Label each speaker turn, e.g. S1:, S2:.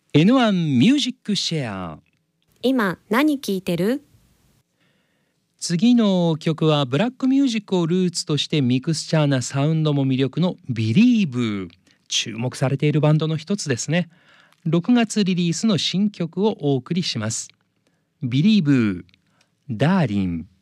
S1: N1 ミュージックシェア。
S2: 今何聴いてる？
S1: 次の曲はブラックミュージックをルーツとしてミクスチャーなサウンドも魅力の Believe。注目されているバンドの一つですね。6月リリースの新曲をお送りします。Believe、Darling。